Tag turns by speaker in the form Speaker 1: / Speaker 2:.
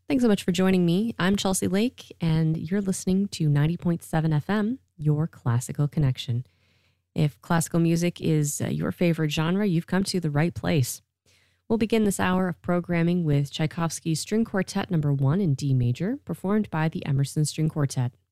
Speaker 1: Thanks so much for joining me. I'm Chelsea Lake, and you're listening to 90.7 FM, your classical connection. If classical music is your favorite genre, you've come to the right place. We'll begin this hour of programming with Tchaikovsky's String Quartet No. 1 in D major, performed by the Emerson String Quartet.